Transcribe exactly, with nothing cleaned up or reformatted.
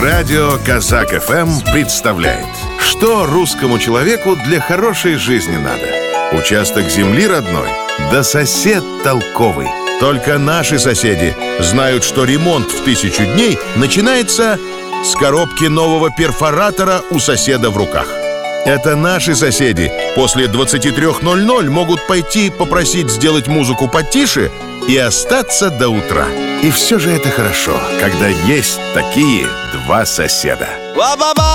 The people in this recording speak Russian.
Радио Казак эф эм представляет, что русскому человеку для хорошей жизни надо. Участок земли родной, да сосед толковый. Только наши соседи знают, что ремонт в тысячу дней начинается с коробки нового перфоратора у соседа в руках. Это наши соседи после двадцати трёх ноль-ноль могут пойти попросить сделать музыку потише и остаться до утра. И все же это хорошо, когда есть такие два соседа.